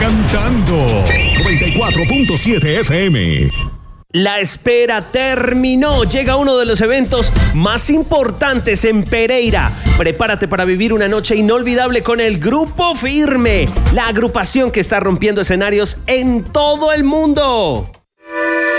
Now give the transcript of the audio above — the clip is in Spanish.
cantando. 94.7 FM. La espera terminó. Llega uno de los eventos más importantes en Pereira. Prepárate para vivir una noche inolvidable con el Grupo Firme, la agrupación que está rompiendo escenarios en todo el mundo.